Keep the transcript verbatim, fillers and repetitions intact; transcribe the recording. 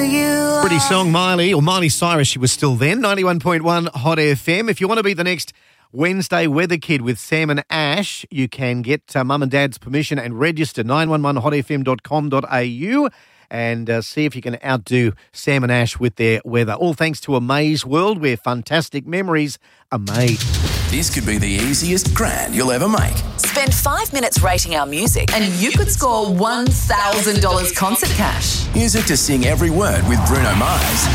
you Pretty song, Miley, or Miley Cyrus, she was still then. ninety-one point one Hot F M. If you want to be the next Wednesday weather kid with Sam and Ash, you can get uh, mum and dad's permission and register nine one one hot f m dot com dot a u and uh, see if you can outdo Sam and Ash with their weather. All thanks to Amaze World, where fantastic memories are made. This could be the easiest grand you'll ever make. Spend five minutes rating our music and you could score one thousand dollars concert cash. Music to sing every word with Bruno Mars.